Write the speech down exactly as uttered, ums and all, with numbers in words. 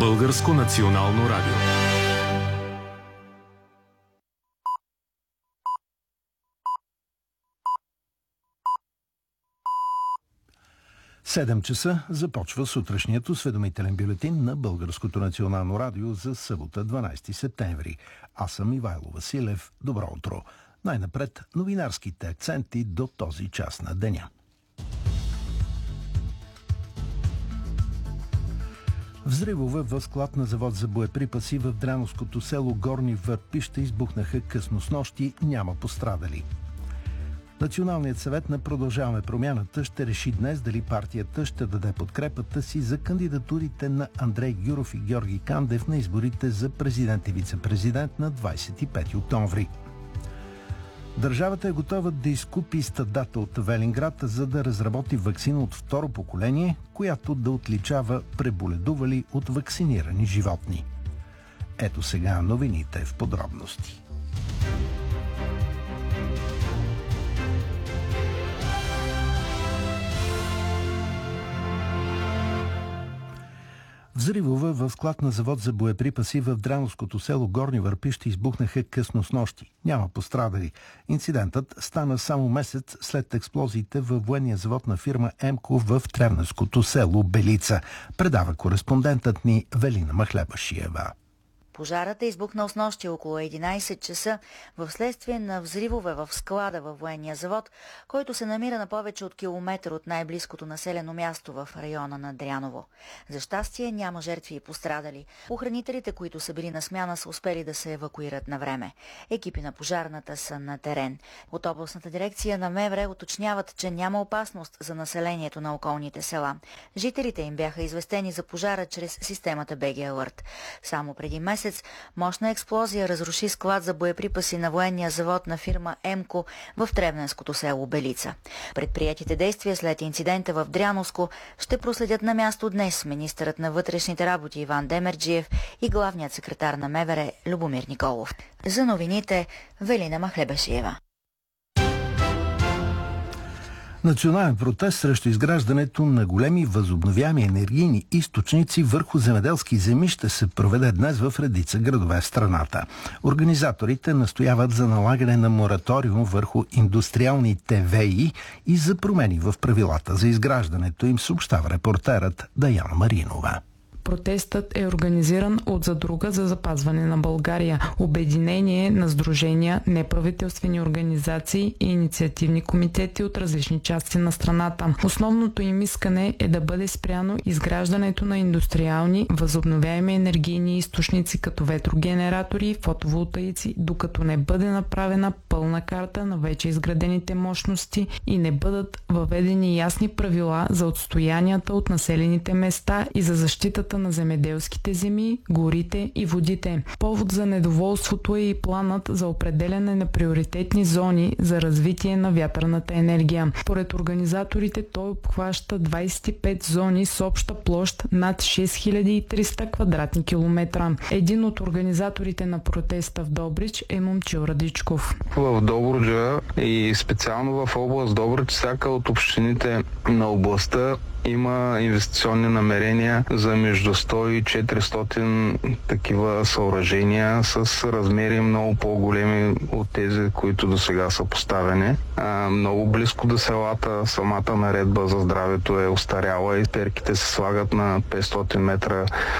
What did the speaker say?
Българско национално радио. седем часа започва сутрешният осведомителен бюлетин на Българското национално радио за събота, дванайсети септември. Аз съм Ивайло Василев. Добро утро. Най-напред новинарските акценти до този час на деня. Взривове в склад на завод за боеприпаси в Дряновското село Горни Върпища избухнаха късно снощи, няма пострадали. Националният съвет на Продължаваме промяната ще реши днес дали партията ще даде подкрепата си за кандидатурите на Андрей Гюров и Георги Кандев на изборите за президент и вице-президент на двайсет и пети октомври. Държавата е готова да изкупи стадата от Велинград, за да разработи ваксина от второ поколение, която да отличава преболедували от вакцинирани животни. Ето сега новините в подробности. Взривове в склад на завод за боеприпаси в Дряновското село Горни Върпища избухнаха късно снощи. Няма пострадали. Инцидентът стана само месец след експлозиите във военния завод на фирма Емко в Тревненското село Белица. Предава кореспондентът ни Велина Махлебашиева. Пожарът е избухнал с нощи около единайсет часа в следствие на взривове в склада във военния завод, който се намира на повече от километър от най-близкото населено място в района на Дряново. За щастие няма жертви и пострадали. Охранителите, които са били на смяна, са успели да се евакуират на време. Екипи на пожарната са на терен. От областната дирекция на МВР уточняват, че няма опасност за населението на околните села. Жителите им бяха известени за пожара чрез системата би джи Alert. Само преди месец мощна експлозия разруши склад за боеприпаси на военния завод на фирма Емко в Тревненското село Белица. Предприятите действия след инцидента в Дряновско ще проследят на място днес министърът на вътрешните работи Иван Демерджиев и главният секретар на МВР Любомир Николов. За новините Велина Махлебашиева. Национален протест срещу изграждането на големи възобновяеми енергийни източници върху земеделски земи ще се проведе днес в редица градове в страната. Организаторите настояват за налагане на мораториум върху индустриалните ВЕИ и за промени в правилата за изграждането им, съобщава репортерът Даяна Маринова. Протестът е организиран от Задруга за запазване на България, обединение на сдружения, неправителствени организации и инициативни комитети от различни части на страната. Основното им искане е да бъде спряно изграждането на индустриални възобновяеми енергийни източници като ветрогенератори и фотоволтаици, докато не бъде направена пълна карта на вече изградените мощности и не бъдат въведени ясни правила за отстоянията от населените места и за защитата на земеделските земи, горите и водите. Повод за недоволството е и планът за определяне на приоритетни зони за развитие на вятърната енергия. Според организаторите той обхваща двайсет и пет зони с обща площ над шест хиляди и триста квадратни километра. Един от организаторите на протеста в Добрич е Момчил Радичков. В Добруджа и специално в област Добрич, всяка от общините на областта има инвестиционни намерения за между сто и четиристотин такива съоръжения с размери много по-големи от тези, които до сега са поставени. А, много близко до селата самата наредба за здравето е устаряла и перките се слагат на петстотин метра